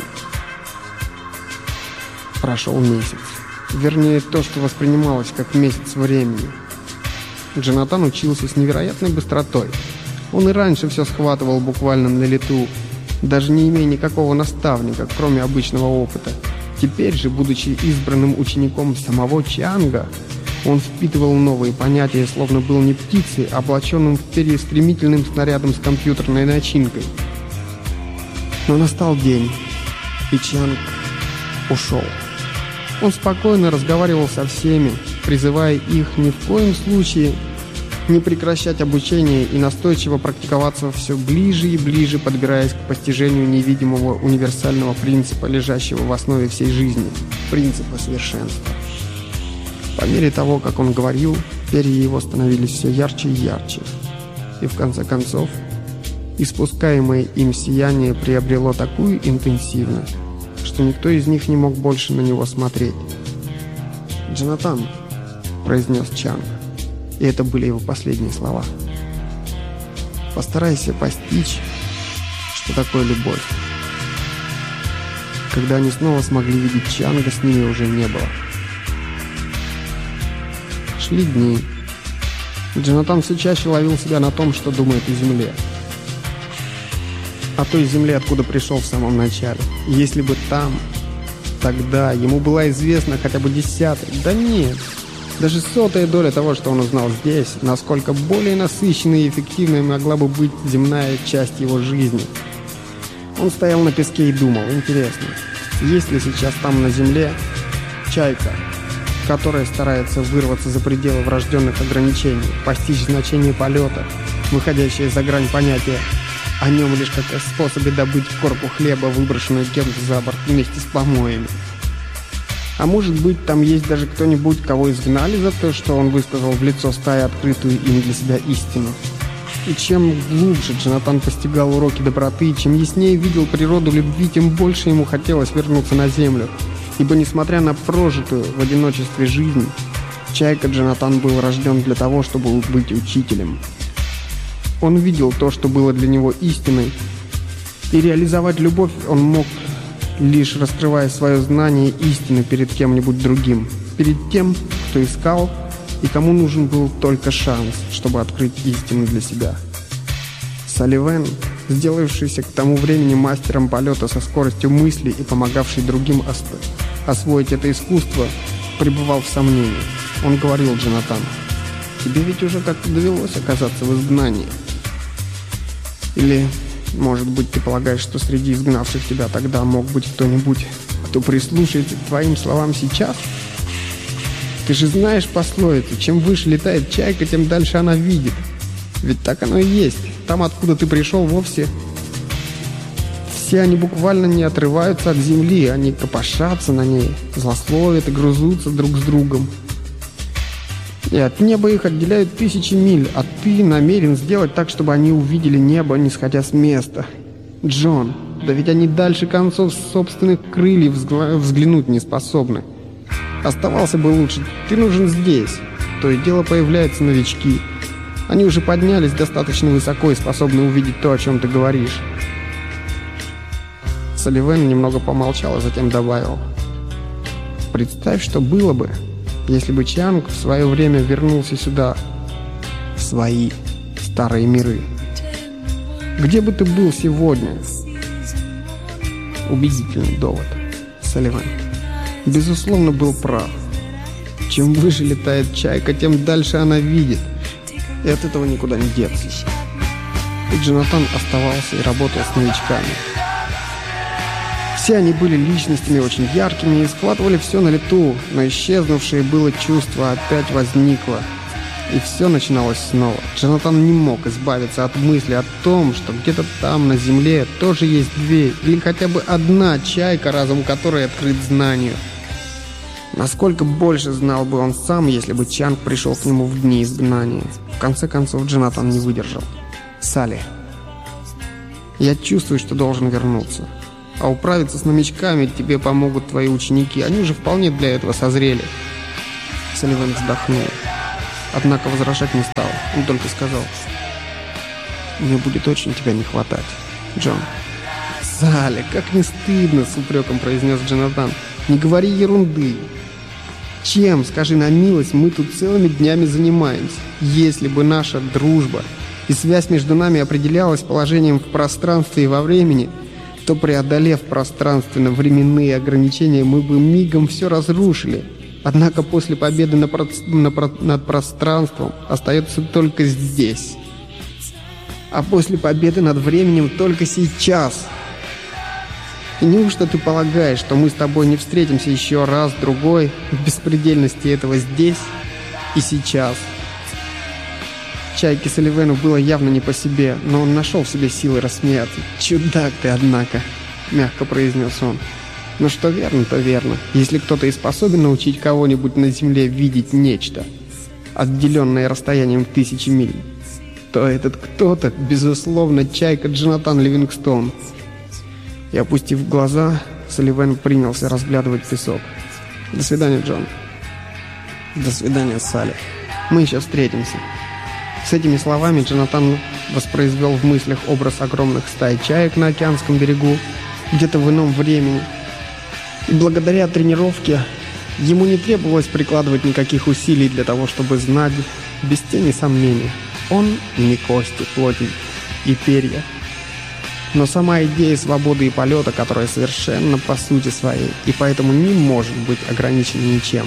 S1: Прошел месяц. Вернее, то, что воспринималось как месяц времени. Джонатан учился с невероятной быстротой. Он и раньше все схватывал буквально на лету, даже не имея никакого наставника, кроме обычного опыта. Теперь же, будучи избранным учеником самого Чианга, он впитывал новые понятия, словно был не птицей, а облаченным в перья стремительным снарядом с компьютерной начинкой. Но настал день, и Чианг ушел. Он спокойно разговаривал со всеми, призывая их ни в коем случае не прекращать обучение и настойчиво практиковаться все ближе и ближе, подбираясь к постижению невидимого универсального принципа, лежащего в основе всей жизни – принципа совершенства. По мере того, как он говорил, перья его становились все ярче и ярче, и в конце концов испускаемое им сияние приобрело такую интенсивность, что никто из них не мог больше на него смотреть. «Джонатан», — произнес Чианг, и это были его последние слова, — «постарайся постичь, что такое любовь». Когда они снова смогли видеть Чианга, с ними уже не было. Шли дни. Джонатан все чаще ловил себя на том, что думает о земле. О той земле, откуда пришел в самом начале. И если бы там, тогда ему была известна хотя бы десятая, да нет, даже сотая доля того, что он узнал здесь, насколько более насыщенной и эффективной могла бы быть земная часть его жизни. Он стоял на песке и думал, интересно, есть ли сейчас там на земле чайка, которая старается вырваться за пределы врожденных ограничений, постичь значение полета, выходящее за грань понятия о нем лишь как о способе добыть корку хлеба, выброшенную кем-то за борт вместе с помоями. А может быть, там есть даже кто-нибудь, кого изгнали за то, что он высказал в лицо стаи открытую им для себя истину. И чем глубже Джонатан постигал уроки доброты, и чем яснее видел природу любви, тем больше ему хотелось вернуться на землю. Ибо, несмотря на прожитую в одиночестве жизнь, Чайка Джонатан был рожден для того, чтобы быть учителем. Он видел то, что было для него истиной, и реализовать любовь он мог, лишь раскрывая свое знание истины перед кем-нибудь другим, перед тем, кто искал и кому нужен был только шанс, чтобы открыть истину для себя. Салливен, сделавшийся к тому времени мастером полета со скоростью мысли и помогавший другим ос- освоить это искусство, пребывал в сомнении. Он говорил Джонатану: «Тебе ведь уже как-то довелось оказаться в изгнании. Или, может быть, ты полагаешь, что среди изгнавших тебя тогда мог быть кто-нибудь, кто прислушается к твоим словам сейчас? Ты же знаешь пословицу: чем выше летает чайка, тем дальше она видит. Ведь так оно и есть. Там, откуда ты пришел, вовсе все они буквально не отрываются от земли, они копошатся на ней, злословят и грызутся друг с другом. И от неба их отделяют тысячи миль, а ты намерен сделать так, чтобы они увидели небо, не сходя с места. Джон, да ведь они дальше концов собственных крыльев взгла- взглянуть не способны. Оставался бы лучше, ты нужен здесь. То и дело появляются новички. Они уже поднялись достаточно высоко и способны увидеть то, о чем ты говоришь». Салливен немного помолчал, а затем добавил: «Представь, что было бы, если бы Чианг в свое время вернулся сюда, в свои старые миры. Где бы ты был сегодня?» Убедительный довод. Салливен, безусловно, был прав. Чем выше летает чайка, тем дальше она видит. И от этого никуда не деться. И Джонатан оставался и работал с новичками. Все они были личностями очень яркими и схватывали все на лету, но исчезнувшее было чувство опять возникло. И все начиналось снова. Джонатан не мог избавиться от мысли о том, что где-то там, на земле, тоже есть две или хотя бы одна чайка, разум которой открыт знанию. Насколько больше знал бы он сам, если бы Чанг пришел к нему в дни изгнания. В конце концов, Джонатан не выдержал. «Салли, я чувствую, что должен вернуться. А управиться с новичками тебе помогут твои ученики. Они уже вполне для этого созрели». Салливан вздохнул. Однако возражать не стал. Он только сказал: «Мне будет очень тебя не хватать, Джон». «Салли, как не стыдно!» — с упреком произнес Джонатан. «Не говори ерунды. Чем, скажи на милость, мы тут целыми днями занимаемся? Если бы наша дружба и связь между нами определялась положением в пространстве и во времени, то, преодолев пространственно-временные ограничения, мы бы мигом все разрушили. Однако после победы на про... на про... над пространством остается только здесь. А после победы над временем только сейчас. И неужто ты полагаешь, что мы с тобой не встретимся еще раз, другой, в беспредельности этого здесь и сейчас?» Чайке Салливану было явно не по себе, но он нашел в себе силы рассмеяться. «Чудак ты, однако», — мягко произнес он. «Но что верно, то верно. Если кто-то и способен научить кого-нибудь на земле видеть нечто, отделенное расстоянием в тысячи миль, то этот кто-то, безусловно, Чайка Джонатан Ливингстон». И, опустив глаза, Салливан принялся разглядывать песок. «До свидания, Джон». «До свидания, Салли. Мы еще встретимся». С этими словами Джонатан воспроизвел в мыслях образ огромных стай чаек на океанском берегу, где-то в ином времени. И благодаря тренировке ему не требовалось прикладывать никаких усилий для того, чтобы знать, без тени сомнения, он не кости, плоти и перья, но сама идея свободы и полета, которая совершенно по сути своей, и поэтому не может быть ограничена ничем.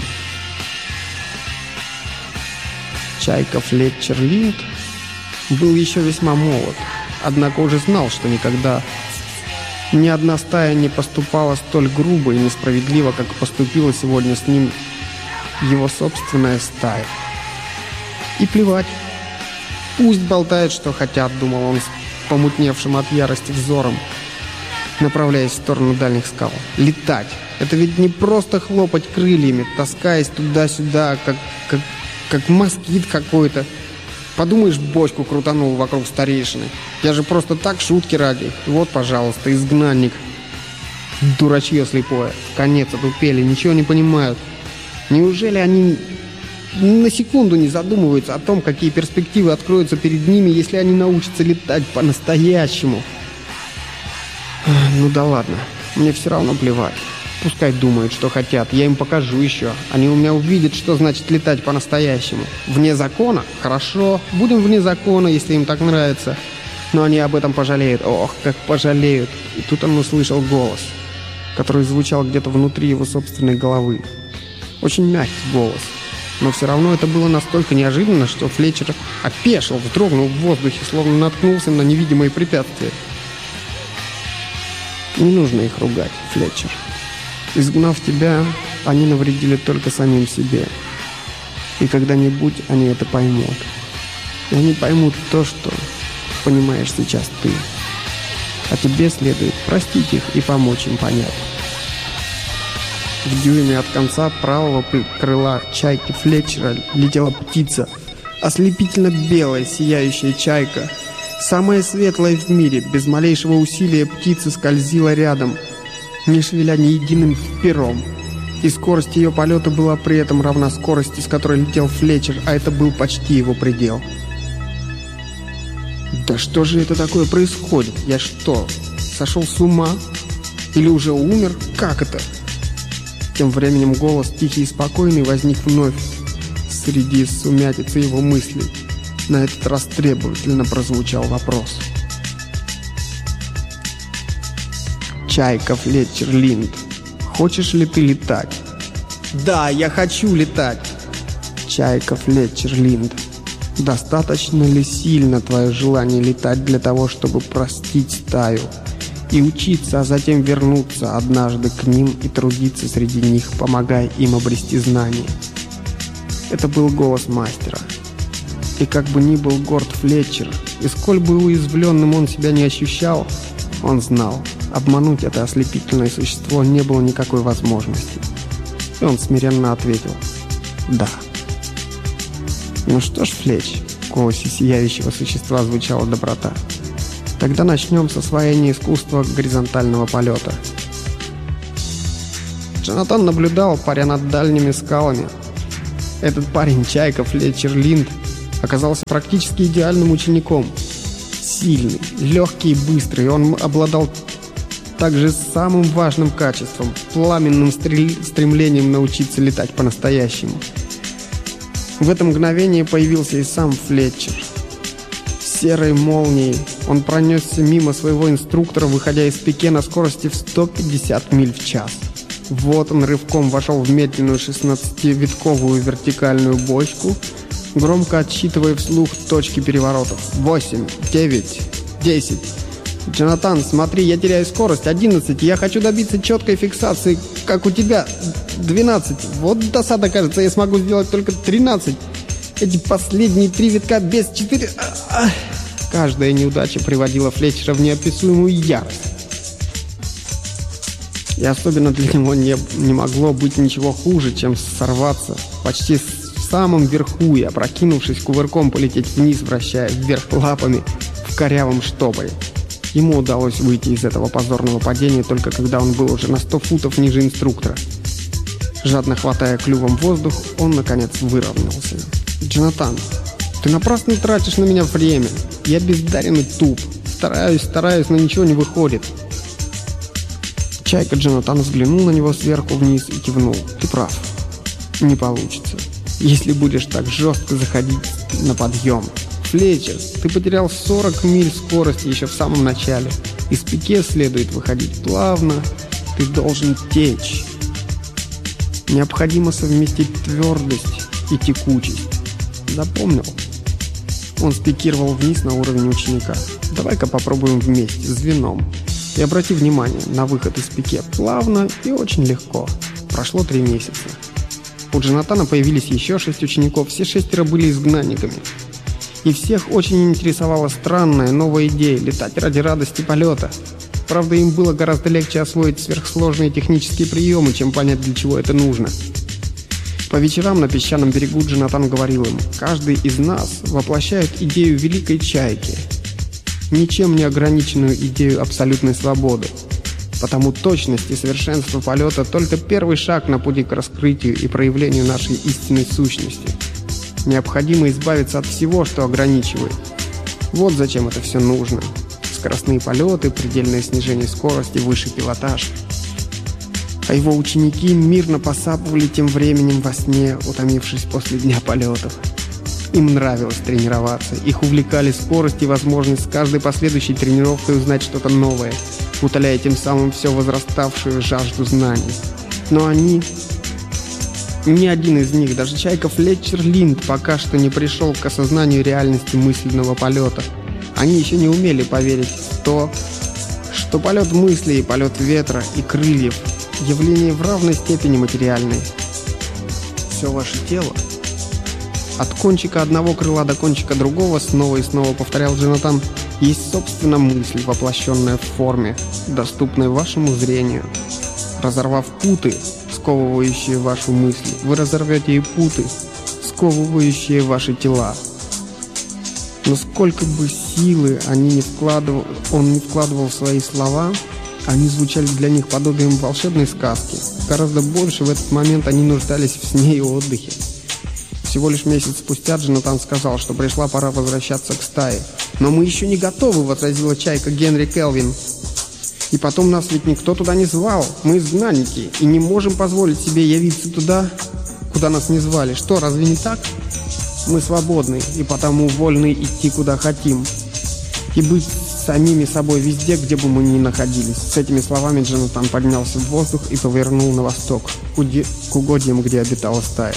S1: Чайка Флетчер Линд был еще весьма молод, однако уже знал, что никогда ни одна стая не поступала столь грубо и несправедливо, как поступила сегодня с ним его собственная стая. И плевать. Пусть болтают, что хотят, думал он с помутневшим от ярости взором, направляясь в сторону дальних скал. Летать. Это ведь не просто хлопать крыльями, таскаясь туда-сюда, как, как, как москит какой-то. Подумаешь, бочку крутанул вокруг старейшины. Я же просто так, шутки ради. Вот, пожалуйста, изгнанник. Дурачье слепое. Конец отупели, ничего не понимают. Неужели они на секунду не задумываются о том, какие перспективы откроются перед ними, если они научатся летать по-настоящему? Ну да ладно, мне все равно плевать. Пускай думают, что хотят, я им покажу еще. Они у меня увидят, что значит летать по-настоящему. Вне закона? Хорошо, будем вне закона, если им так нравится. Но они об этом пожалеют. Ох, как пожалеют. И тут он услышал голос, который звучал где-то внутри его собственной головы. Очень мягкий голос. Но все равно это было настолько неожиданно, что Флетчер опешил, вздрогнул в воздухе, словно наткнулся на невидимые препятствия. Не нужно их ругать, Флетчер. Изгнав тебя, они навредили только самим себе. И когда-нибудь они это поймут. И они поймут то, что понимаешь сейчас ты. А тебе следует простить их и помочь им понять. В дюйме от конца правого крыла чайки Флетчера летела птица. Ослепительно белая, сияющая чайка. Самая светлая в мире. Без малейшего усилия птица скользила рядом, не шевеля ни единым пером. И скорость ее полета была при этом равна скорости, с которой летел Флетчер, а это был почти его предел. Да что же это такое происходит? Я что, сошел с ума? Или уже умер? Как это? Тем временем голос, тихий и спокойный, возник вновь среди сумятицы его мыслей. На этот раз требовательно прозвучал вопрос. Чайка Флетчер Линд, хочешь ли ты летать? Да, я хочу летать. Чайка Флетчер Линд, достаточно ли сильно твое желание летать для того, чтобы простить стаю и учиться, а затем вернуться однажды к ним и трудиться среди них, помогая им обрести знания? Это был голос мастера. И как бы ни был горд Флетчер, и сколь бы уязвленным он себя не ощущал, он знал, обмануть это ослепительное существо не было никакой возможности. И он смиренно ответил: «Да». «Ну что ж, Флетч», — в голосе сияющего существа звучала доброта, «тогда начнем с освоения искусства горизонтального полета». Джонатан наблюдал, паря над дальними скалами. Этот парень, Чайка Флетчер Линд, оказался практически идеальным учеником. Сильный, легкий и быстрый, он обладал также самым важным качеством – пламенным стремлением научиться летать по-настоящему. В это мгновение появился и сам Флетчер. Серой молнией он пронесся мимо своего инструктора, выходя из пике на скорости в сто пятьдесят миль в час. Вот он рывком вошел в медленную шестнадцативитковую вертикальную бочку, громко отсчитывая вслух точки переворотов. Восемь, девять, десять. «Джонатан, смотри, я теряю скорость. Одиннадцать. Я хочу добиться четкой фиксации, как у тебя. Двенадцать. Вот досада, кажется, я смогу сделать только тринадцать. Эти последние три витка без четыре...» Каждая неудача приводила Флетчера в неописуемую ярость. И особенно для него не, не могло быть ничего хуже, чем сорваться почти в самом верху и, опрокинувшись кувырком, полететь вниз, вращая вверх лапами в корявом штопоре. Ему удалось выйти из этого позорного падения только когда он был уже на сто футов ниже инструктора. Жадно хватая клювом воздух, он, наконец, выровнялся. «Джонатан, ты напрасно тратишь на меня время. Я бездарен и туп. Стараюсь, стараюсь, но ничего не выходит». Чайка Джонатан взглянул на него сверху вниз и кивнул. «Ты прав. Не получится. Если будешь так жестко заходить на подъем. Флетчер, ты потерял сорок миль скорости еще в самом начале. Из пике следует выходить плавно. Ты должен течь. Необходимо совместить твердость и текучесть. Запомнил?» Он спикировал вниз на уровень ученика. «Давай-ка попробуем вместе, с вином. И обрати внимание на выход из пике плавно и очень легко». Прошло три месяца. У Джонатана появились еще шесть учеников. Все шестеро были изгнанниками. И всех очень интересовала странная новая идея – летать ради радости полета. Правда, им было гораздо легче освоить сверхсложные технические приемы, чем понять, для чего это нужно. По вечерам на песчаном берегу Джонатан говорил им: «Каждый из нас воплощает идею великой чайки, ничем не ограниченную идею абсолютной свободы. Потому точность и совершенство полета – только первый шаг на пути к раскрытию и проявлению нашей истинной сущности. Необходимо избавиться от всего, что ограничивает. Вот зачем это все нужно. Скоростные полеты, предельное снижение скорости, высший пилотаж». А его ученики мирно посапывали тем временем во сне, утомившись после дня полетов. Им нравилось тренироваться, их увлекали скорость и возможность с каждой последующей тренировкой узнать что-то новое, утоляя тем самым все возраставшую жажду знаний. Но они... Ни один из них, даже Чайка Флетчер Линд, пока что не пришел к осознанию реальности мысленного полета. Они еще не умели поверить в то, что полет мысли и полет ветра и крыльев – явление в равной степени материальное. Все ваше тело, от кончика одного крыла до кончика другого, снова и снова повторял Джонатан, есть собственно мысль, воплощенная в форме, доступная вашему зрению. Разорвав путы, сковывающие вашу мысль, вы разорвете и путы, сковывающие ваши тела. Но сколько бы силы они не вкладывал, он не вкладывал в свои слова, они звучали для них подобием волшебной сказки. Гораздо больше в этот момент они нуждались в сне и отдыхе. Всего лишь месяц спустя Джонатан сказал, что пришла пора возвращаться к стае. «Но мы еще не готовы», — возразила Чайка Генри Келвин. «И потом нас ведь никто туда не звал. Мы изгнанники и не можем позволить себе явиться туда, куда нас не звали. Что, разве не так? Мы свободны и потому вольны идти куда хотим и быть самими собой везде, где бы мы ни находились». С этими словами Джонатан поднялся в воздух и повернул на восток, к, уди... к угодьям, где обитала стая.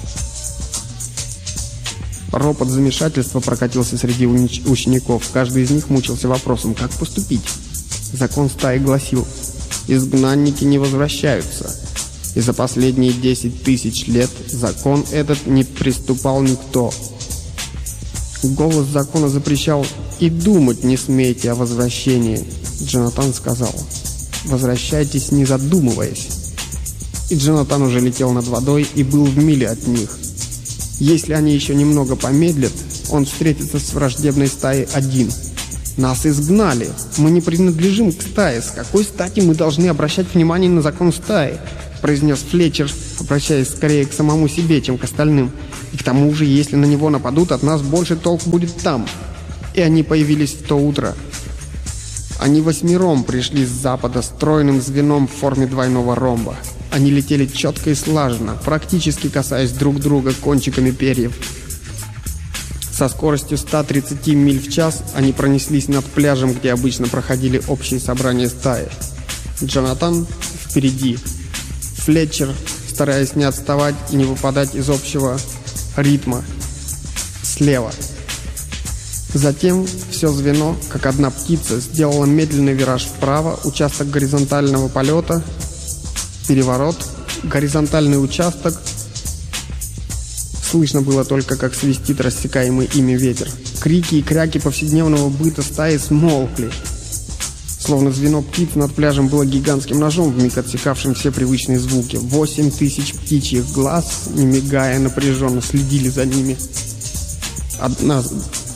S1: Ропот замешательства прокатился среди уч... учеников. Каждый из них мучился вопросом, как поступить. Закон стаи гласил: изгнанники не возвращаются. И за последние десять тысяч лет закон этот не приступал никто. Голос закона запрещал: «И думать не смейте о возвращении». Джонатан сказал: «Возвращайтесь, не задумываясь». и Джонатан уже летел над водой и был в миле от них. Если они еще немного помедлят, он встретится с враждебной стаей один. «Нас изгнали! Мы не принадлежим к стае! С какой стати мы должны обращать внимание на закон стаи?» — произнес Флетчер, обращаясь скорее к самому себе, чем к остальным. «И к тому же, если на него нападут, от нас больше толк будет там». И они появились в то утро. Они восьмером пришли с запада стройным звеном в форме двойного ромба. Они летели четко и слаженно, практически касаясь друг друга кончиками перьев. Со скоростью ста тридцати миль в час они пронеслись над пляжем, где обычно проходили общие собрания стаи. Джонатан впереди. Флетчер, стараясь не отставать и не выпадать из общего ритма, слева. Затем все звено, как одна птица, сделало медленный вираж вправо, участок горизонтального полета, переворот, горизонтальный участок. Слышно было только, как свистит рассекаемый ими ветер. Крики и кряки повседневного быта стаи смолкли. Словно звено птиц над пляжем было гигантским ножом, вмиг отсекавшим все привычные звуки. Восемь тысяч птичьих глаз, не мигая, напряженно следили за ними. Одна,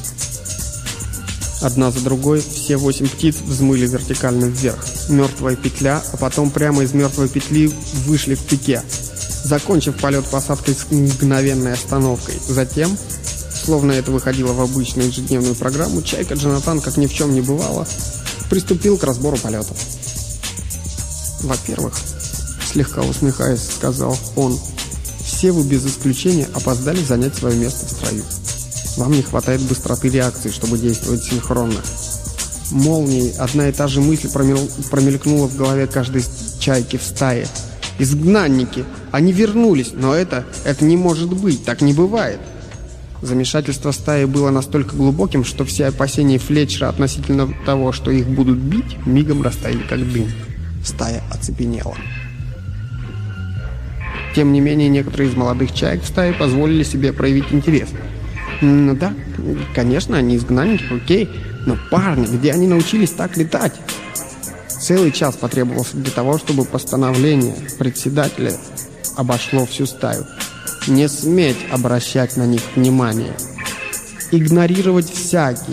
S1: Одна за другой все восемь птиц взмыли вертикально вверх. Мертвая петля, а потом прямо из мертвой петли вышли в пике, закончив полет посадкой с мгновенной остановкой. Затем, словно это выходило в обычную ежедневную программу, Чайка Джонатан, как ни в чем не бывало, приступил к разбору полета. «Во-первых, слегка усмехаясь, сказал он, все вы без исключения опоздали занять свое место в строю. Вам не хватает быстроты реакции, чтобы действовать синхронно». Молнией одна и та же мысль промел... промелькнула в голове каждой чайки в стае. «Изгнанники! Они вернулись! Но это... это не может быть! Так не бывает!» Замешательство стаи было настолько глубоким, что все опасения Флетчера относительно того, что их будут бить, мигом растаяли как дым. Стая оцепенела. Тем не менее, некоторые из молодых чаек в стае позволили себе проявить интерес. «Ну да, конечно, они изгнанники, окей, но парни, где они научились так летать?» Целый час потребовался для того, чтобы постановление председателя обошло всю стаю. Не сметь обращать на них внимание. Игнорировать всякий,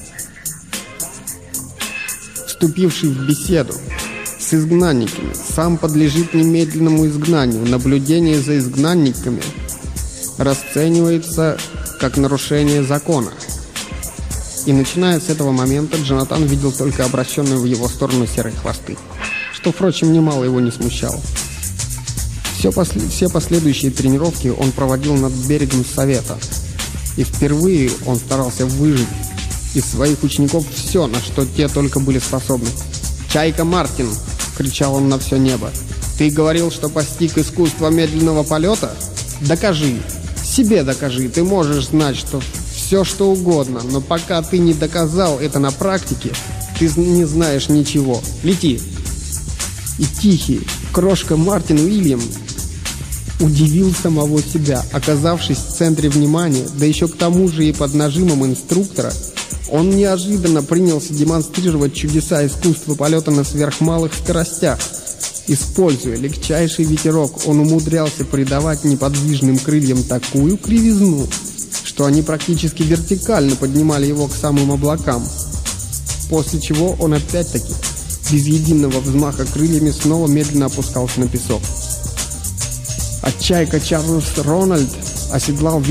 S1: вступивший в беседу с изгнанниками, сам подлежит немедленному изгнанию. Наблюдение за изгнанниками расценивается как нарушение закона. И начиная с этого момента Джонатан видел только обращенные в его сторону серые хвосты, что, впрочем, немало его не смущало. Все, после... Все последующие тренировки он проводил над берегом Совета, и впервые он старался выжить из своих учеников все, на что те только были способны. «Чайка Мартин!» — кричал он на все небо. «Ты говорил, что постиг искусство медленного полета? Докажи! Себе докажи! Ты можешь знать, что все, что угодно, но пока ты не доказал это на практике, ты не знаешь ничего. Лети!» И тихий крошка Мартин Уильям удивил самого себя. Оказавшись в центре внимания, да еще к тому же и под нажимом инструктора, он неожиданно принялся демонстрировать чудеса искусства полета на сверхмалых скоростях. Используя легчайший ветерок, он умудрялся придавать неподвижным крыльям такую кривизну, что они практически вертикально поднимали его к самым облакам. После чего он опять-таки, без единого взмаха крыльями, снова медленно опускался на песок. А чайка Чарльз Рональд оседлал